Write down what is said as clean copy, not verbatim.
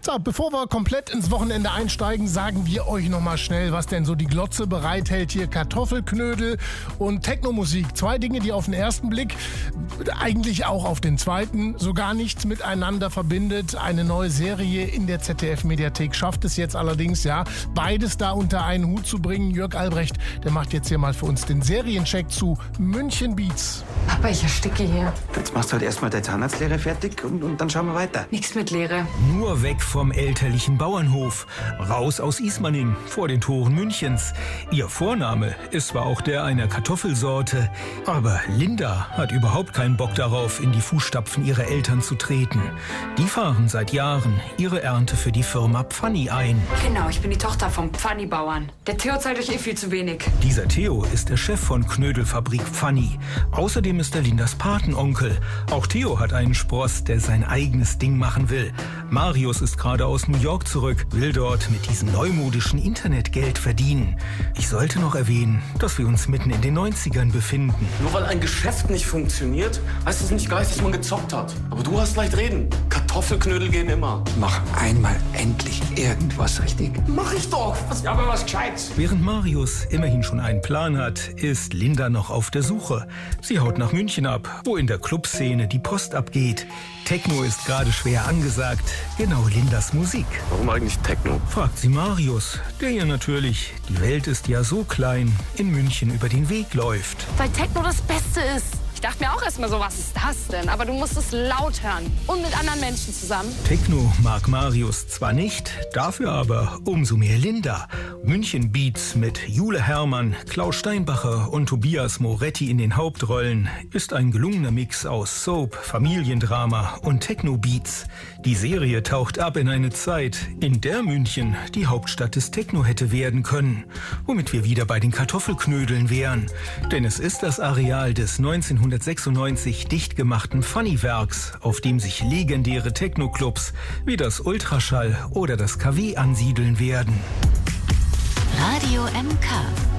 So, bevor wir komplett ins Wochenende einsteigen, sagen wir euch nochmal schnell, was denn so die Glotze bereithält hier. Kartoffelknödel und Technomusik. Zwei Dinge, die auf den ersten Blick, eigentlich auch auf den zweiten, so gar nichts miteinander verbindet. Eine neue Serie in der ZDF-Mediathek schafft es jetzt allerdings, ja, beides da unter einen Hut zu bringen. Jörg Albrecht, der macht jetzt hier mal für uns den Seriencheck zu München Beats. Aber ich ersticke hier. Jetzt machst du halt erstmal deine Zahnarztlehre fertig und dann schauen wir weiter. Nichts mit Lehre. Nur weg vom elterlichen Bauernhof, raus aus Ismaning, vor den Toren Münchens. Ihr Vorname ist zwar auch der einer Kartoffelsorte, aber Linda hat überhaupt keinen Bock darauf, in die Fußstapfen ihrer Eltern zu treten. Die fahren seit Jahren ihre Ernte für die Firma Pfanny ein. Genau, ich bin die Tochter vom Pfanny-Bauern. Der Theo zahlt euch viel zu wenig. Dieser Theo ist der Chef von Knödelfabrik Pfanny. Außerdem ist er Lindas Patenonkel. Auch Theo hat einen Spross, der sein eigenes Ding machen will. Marius ist gerade aus New York zurück, will dort mit diesem neumodischen Internet Geld verdienen. Ich sollte noch erwähnen, dass wir uns mitten in den 90ern befinden. Nur weil ein Geschäft nicht funktioniert, heißt es nicht gleich, dass man gezockt hat. Aber du hast leicht reden. Kartoffelknödel gehen immer. Mach einmal endlich irgendwas richtig. Mach ich doch. Ja, aber was Gescheites. Während Marius immerhin schon einen Plan hat, ist Linda noch auf der Suche. Sie haut nach München ab, wo in der Clubszene die Post abgeht. Techno ist gerade schwer angesagt, genau Lindas Musik. Warum eigentlich Techno? Fragt sie Marius, der ihr natürlich, die Welt ist ja so klein, in München über den Weg läuft. Weil Techno das Beste ist. Ich dachte mir auch erstmal so, was ist das denn? Aber du musst es laut hören und mit anderen Menschen zusammen. Techno mag Marius zwar nicht, dafür aber umso mehr Linda. München Beats mit Jule Hermann, Klaus Steinbacher und Tobias Moretti in den Hauptrollen ist ein gelungener Mix aus Soap, Familiendrama und Techno-Beats. Die Serie taucht ab in eine Zeit, in der München die Hauptstadt des Techno hätte werden können. Womit wir wieder bei den Kartoffelknödeln wären. Denn es ist das Areal des 1996 dicht gemachten Pfanny-Werks, auf dem sich legendäre Techno-Clubs wie das Ultraschall oder das KW ansiedeln werden. Radio MK.